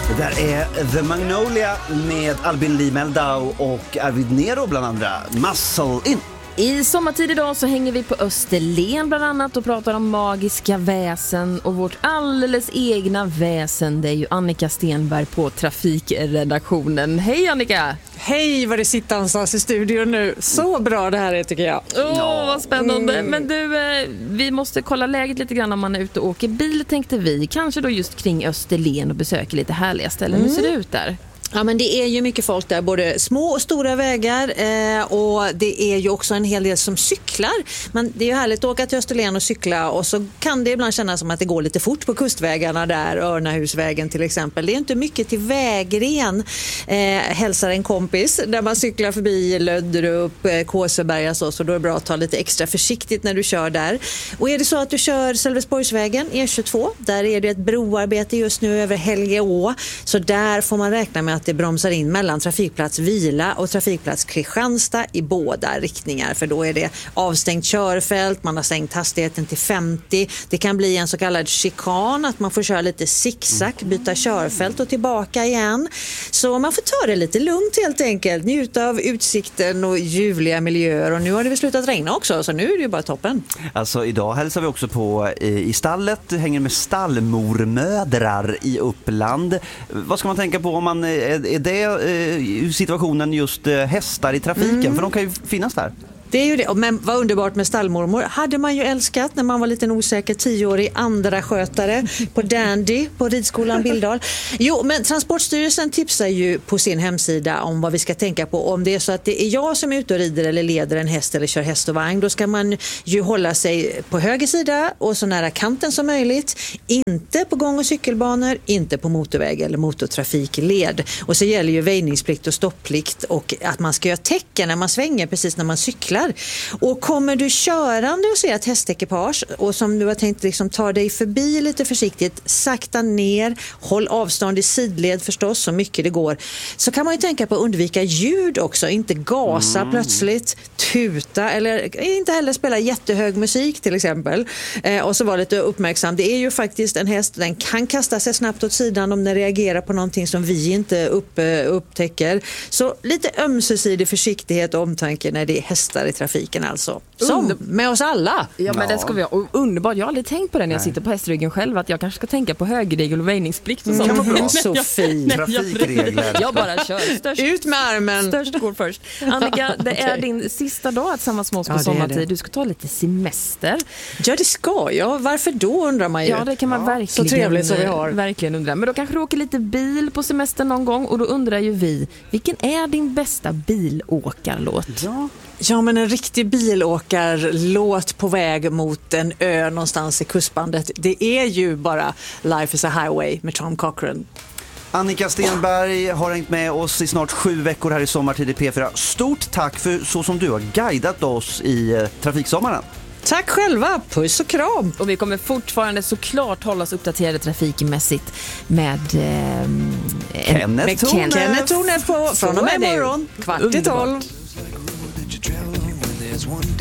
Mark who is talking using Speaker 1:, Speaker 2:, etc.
Speaker 1: Det där är The Magnolia med Albin Lee Meldau och Arvid Nero bland andra. Muscle In.
Speaker 2: I sommartid idag så hänger vi på Österlen bland annat och pratar om magiska väsen och vårt alldeles egna väsen. Det är ju Annika Stenberg på Trafikredaktionen. Hej Annika!
Speaker 3: Hej vad det sitter någonstans i studion nu. Så bra det här är tycker jag.
Speaker 2: Vad spännande. Men du, vi måste kolla läget lite grann om man är ute och åker bil tänkte vi. Kanske då just kring Österlen och besöker lite härliga ställen. Hur ser det ut där?
Speaker 3: Ja, men det är ju mycket folk där, både små och stora vägar och det är ju också en hel del som cyklar. Men det är ju härligt att åka till Österlen och cykla och så kan det ibland kännas som att det går lite fort på kustvägarna där, Örnahusvägen till exempel. Det är inte mycket till vägren. Hälsar en kompis där man cyklar förbi Lödderup, Kåseberga så då är det bra att ta lite extra försiktigt när du kör där. Och är det så att du kör Sölvesborgsvägen, E22, där är det ett broarbete just nu över Helgeå, så där får man räkna med att det bromsar in mellan trafikplats Vila och trafikplats Kristianstad i båda riktningar, för då är det avstängt körfält, man har sänkt hastigheten till 50. Det kan bli en så kallad chikan, att man får köra lite zigzag, byta körfält och tillbaka igen. Så man får ta det lite lugnt helt enkelt, njuta av utsikten och ljuvliga miljöer, och nu har det slutat regna också, så nu är det ju bara toppen.
Speaker 1: Alltså idag hälsar vi också på i stallet, hänger med stallmormödrar i Uppland. Vad ska man tänka på om man är det situationen just hästar i trafiken? För de kan ju finnas där.
Speaker 3: Det är ju det, men vad underbart med stallmormor. Hade man ju älskat när man var lite osäker, 10-årig andra skötare på Dandy på ridskolan Bildal. Jo, men Transportstyrelsen tipsar ju på sin hemsida om vad vi ska tänka på. Om det är så att det är jag som är ute och rider eller leder en häst eller kör häst och vagn, då ska man ju hålla sig på höger sida och så nära kanten som möjligt. Inte på gång- och cykelbanor, inte på motorväg eller motortrafikled. Och så gäller ju väjningsplikt och stopplikt och att man ska göra tecken när man svänger precis när man cyklar. Och kommer du körande och ser ett hästekipage och som du har tänkt liksom ta dig förbi lite försiktigt, sakta ner, håll avstånd i sidled förstås så mycket det går, så kan man ju tänka på att undvika ljud också, inte gasa plötsligt, tuta eller inte heller spela jättehög musik till exempel. Och så var lite uppmärksam, det är ju faktiskt en häst, den kan kasta sig snabbt åt sidan om den reagerar på någonting som vi inte upptäcker. Så lite ömsesidig försiktighet och omtanke när det är hästar i trafiken alltså. Som med oss alla.
Speaker 2: Ja, men det ska vi ha. Och underbart, jag har aldrig tänkt på det när jag sitter på hästryggen själv, att jag kanske ska tänka på högerregel och väjningsplikt och sånt.
Speaker 3: Så fin.
Speaker 1: Trafikregler.
Speaker 2: Jag bara kör.
Speaker 3: Ut med armen.
Speaker 2: Störst går först. Annika, det är din sista dag tillsammans med oss på sommartid. Du ska ta lite semester.
Speaker 3: Ja, det ska jag. Varför då undrar man ju.
Speaker 2: Ja, det kan man verkligen.
Speaker 3: Så trevligt som vi har.
Speaker 2: Verkligen undra. Men då kanske du åker lite bil på semester någon gång, och då undrar ju vi, vilken är din bästa bilåkarlåt?
Speaker 3: Ja, men en riktig bilåkarlåt på väg mot en ö någonstans i kustbandet, det är ju bara Life is a Highway med Tom Cochrane.
Speaker 1: Annika Stenberg har hängt med oss i snart 7 veckor här i sommartid i P4. Stort tack för så som du har guidat oss i trafiksommaren.
Speaker 3: Tack själva, puss och kram.
Speaker 2: Och vi kommer fortfarande såklart hålla oss uppdaterade trafikmässigt med
Speaker 1: Kenneth
Speaker 3: Tornef från och med imorgon 11:15.